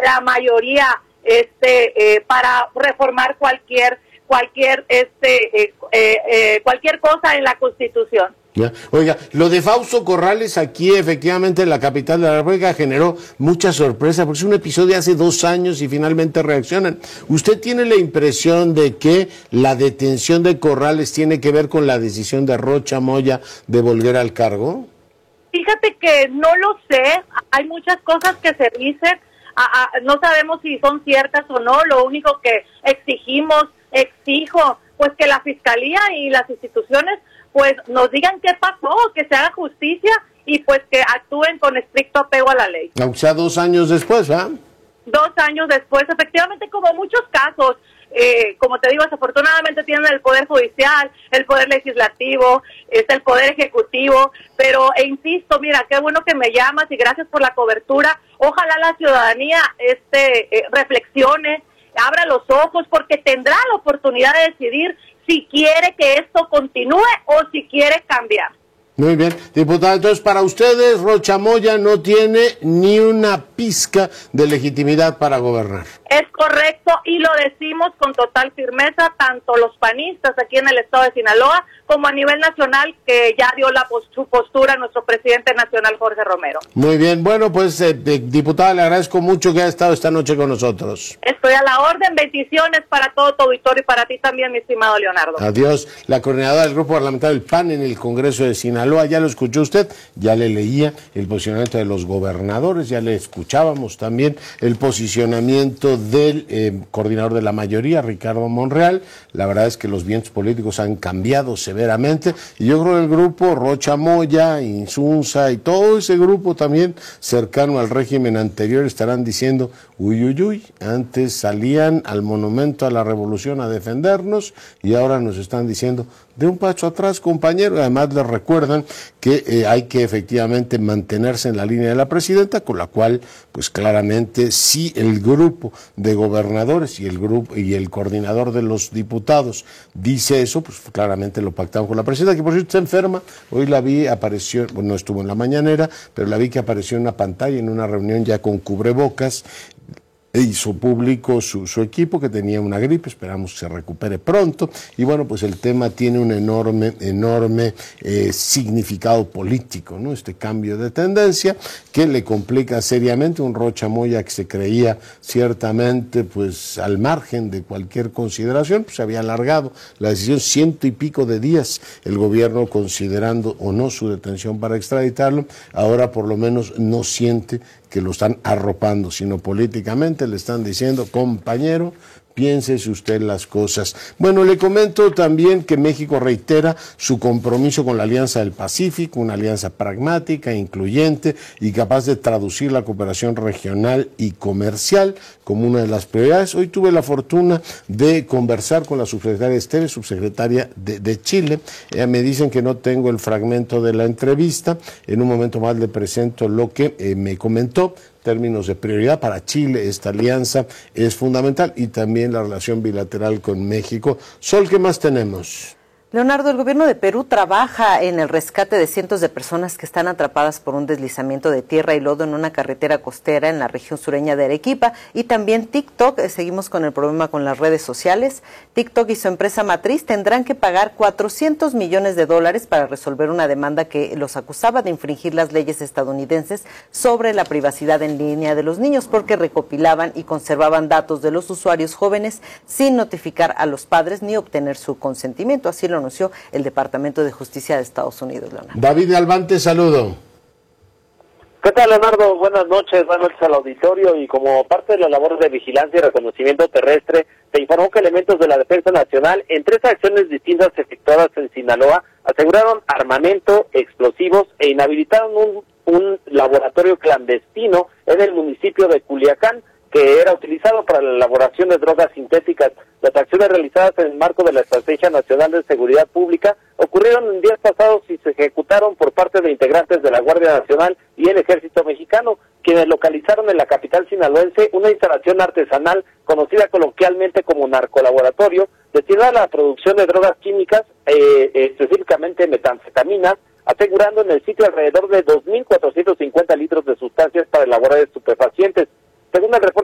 la mayoría para reformar cualquier cosa en la Constitución. Ya. Oiga, lo de Fausto Corrales aquí efectivamente en la capital de la República generó mucha sorpresa, porque es un episodio de hace 2 años y finalmente reaccionan. ¿Usted tiene la impresión de que la detención de Corrales tiene que ver con la decisión de Rocha Moya de volver al cargo? Fíjate que no lo sé, hay muchas cosas que se dicen, no sabemos si son ciertas o no, lo único que exijo, pues que la Fiscalía y las instituciones pues nos digan qué pasó, que se haga justicia y pues que actúen con estricto apego a la ley. Aunque sea 2 años después, ¿verdad? 2 años después, efectivamente, como muchos casos, como te digo, desafortunadamente tienen el Poder Judicial, el Poder Legislativo, el Poder Ejecutivo, pero insisto, mira, qué bueno que me llamas y gracias por la cobertura. Ojalá la ciudadanía reflexione, abra los ojos, porque tendrá la oportunidad de decidir si quiere que esto continúe o si quiere cambiar. Muy bien, diputada, entonces para ustedes Rocha Moya no tiene ni una pizca de legitimidad para gobernar. Es correcto y lo decimos con total firmeza, tanto los panistas aquí en el estado de Sinaloa como a nivel nacional, que ya dio su postura nuestro presidente nacional Jorge Romero. Muy bien, bueno pues diputada, le agradezco mucho que haya estado esta noche con nosotros. Estoy a la orden, bendiciones para todo tu auditorio y para ti también, mi estimado Leonardo. Adiós, la coordinadora del grupo parlamentario del PAN en el Congreso de Sinaloa, ya lo escuchó usted, ya le leía el posicionamiento de los gobernadores, ya le escuchábamos también el posicionamiento del coordinador de la mayoría, Ricardo Monreal. La verdad es que los vientos políticos han cambiado severamente y yo creo que el grupo Rocha Moya, Insunza y todo ese grupo también cercano al régimen anterior estarán diciendo uy, antes salían al Monumento a la Revolución a defendernos y ahora nos están diciendo de un paso atrás, compañero. Además les recuerdan que hay que efectivamente mantenerse en la línea de la presidenta, con la cual pues claramente si el grupo de gobernadores y el coordinador de los diputados dice eso, pues claramente lo pactamos con la presidenta, que por cierto está enferma. Hoy la vi, apareció, bueno, no estuvo en la mañanera, pero la vi que apareció en una pantalla en una reunión ya con cubrebocas. Hizo público su equipo que tenía una gripe, esperamos que se recupere pronto y bueno, pues el tema tiene un enorme significado político, ¿no? Este cambio de tendencia que le complica seriamente un Rocha Moya que se creía ciertamente pues al margen de cualquier consideración, pues se había alargado la decisión 100 y pico de días, el gobierno considerando o no su detención para extraditarlo, ahora por lo menos no siente que lo están arropando, sino políticamente le están diciendo, compañero, piénsese usted las cosas. Bueno, le comento también que México reitera su compromiso con la Alianza del Pacífico, una alianza pragmática, incluyente y capaz de traducir la cooperación regional y comercial como una de las prioridades. Hoy tuve la fortuna de conversar con la subsecretaria Esteves, subsecretaria de Chile. Me dicen que no tengo el fragmento de la entrevista. En un momento más le presento lo que me comentó. Términos de prioridad para Chile, esta alianza es fundamental y también la relación bilateral con México. Sol, ¿qué más tenemos? Leonardo, el gobierno de Perú trabaja en el rescate de cientos de personas que están atrapadas por un deslizamiento de tierra y lodo en una carretera costera en la región sureña de Arequipa. Y también TikTok, seguimos con el problema con las redes sociales. TikTok y su empresa matriz tendrán que pagar $400 millones para resolver una demanda que los acusaba de infringir las leyes estadounidenses sobre la privacidad en línea de los niños, porque recopilaban y conservaban datos de los usuarios jóvenes sin notificar a los padres ni obtener su consentimiento. Así lo anunció el Departamento de Justicia de Estados Unidos, Leonardo. David Alvante, saludo. ¿Qué tal, Leonardo? Buenas noches al auditorio. Y como parte de las labores de vigilancia y reconocimiento terrestre, se informó que elementos de la Defensa Nacional, en 3 acciones distintas efectuadas en Sinaloa, aseguraron armamento, explosivos e inhabilitaron un laboratorio clandestino en el municipio de Culiacán, que era utilizado para la elaboración de drogas sintéticas. Las acciones realizadas en el marco de la Estrategia Nacional de Seguridad Pública ocurrieron en días pasados y se ejecutaron por parte de integrantes de la Guardia Nacional y el Ejército Mexicano, quienes localizaron en la capital sinaloense una instalación artesanal conocida coloquialmente como narcolaboratorio, destinada a la producción de drogas químicas, específicamente metanfetaminas, asegurando en el sitio alrededor de 2.450 litros de sustancias para elaborar estupefacientes. Según el reporte